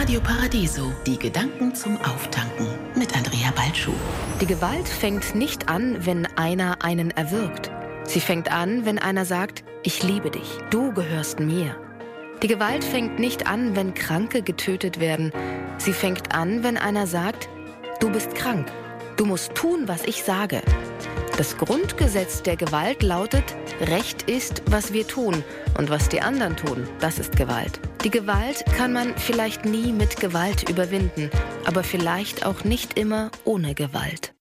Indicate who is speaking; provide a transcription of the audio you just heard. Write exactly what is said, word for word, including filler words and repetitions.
Speaker 1: Radio Paradiso, die Gedanken zum Auftanken mit Andrea Balschuh.
Speaker 2: Die Gewalt fängt nicht an, wenn einer einen erwürgt. Sie fängt an, wenn einer sagt, ich liebe dich, du gehörst mir. Die Gewalt fängt nicht an, wenn Kranke getötet werden. Sie fängt an, wenn einer sagt, du bist krank, du musst tun, was ich sage. Das Grundgesetz der Gewalt lautet, Recht ist, was wir tun, und was die anderen tun, das ist Gewalt. Die Gewalt kann man vielleicht nie mit Gewalt überwinden, aber vielleicht auch nicht immer ohne Gewalt.